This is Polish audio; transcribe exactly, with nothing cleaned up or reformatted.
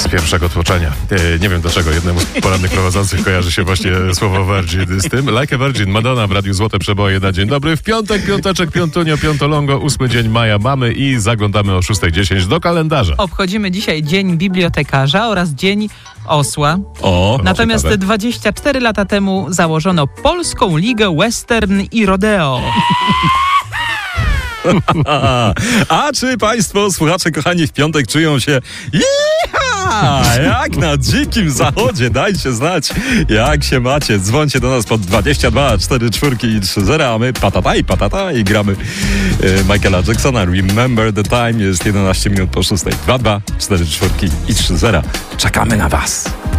pierwszego tłoczenia. E, nie wiem dlaczego jednemu z porannych prowadzących kojarzy się właśnie słowo Virgin z tym. Like a Virgin, Madonna w Radiu Złote Przeboje na dzień dobry. W piątek, piąteczek, piątunio, piątolongo, ósmy dzień maja mamy i zaglądamy o szósta dziesięć do kalendarza. Obchodzimy dzisiaj Dzień Bibliotekarza oraz Dzień Osła. O, Natomiast ciekawe. dwadzieścia cztery lata temu założono Polską Ligę Western i Rodeo. A, a czy państwo, słuchacze kochani, w piątek czują się Iha! Jak na dzikim zachodzie? Dajcie znać, jak się macie. Dzwońcie do nas pod dwadzieścia dwa cztery czwórki i trzy zero, a my patata i patata i gramy e, Michaela Jacksona. Remember the time, jest jedenaście minut po szóstej. dwa dwa cztery czwórki i trzy zero. Czekamy na was.